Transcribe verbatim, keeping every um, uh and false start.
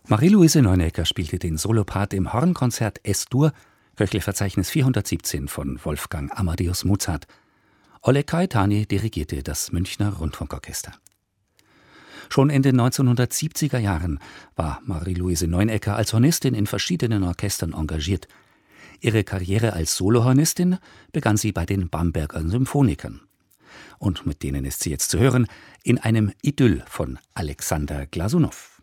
Marie-Louise Neunecker spielte den Solopart im Hornkonzert Es-Dur, Köchelverzeichnis vierhundertsiebzehn von Wolfgang Amadeus Mozart. Oleg Kajetanyi dirigierte das Münchner Rundfunkorchester. Schon in den neunzehnhundertsiebziger Jahren war Marie-Louise Neunecker als Hornistin in verschiedenen Orchestern engagiert. Ihre Karriere als Solohornistin begann sie bei den Bamberger Symphonikern. Und mit denen ist sie jetzt zu hören in einem Idyll von Alexander Glasunow.